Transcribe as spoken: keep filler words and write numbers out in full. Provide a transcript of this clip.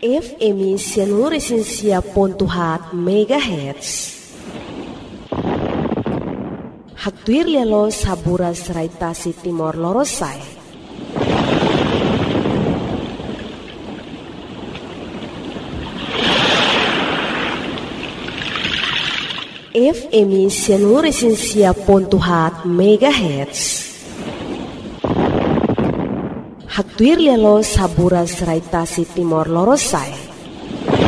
F M Sianuresensia pontuhat megahertz. Hatuir lelo sabura seraitasi Timor Lorosai. F M Sianuresensia pontuhat megahertz. Hatuir lelo sabura seraitasi Timor Lorosai.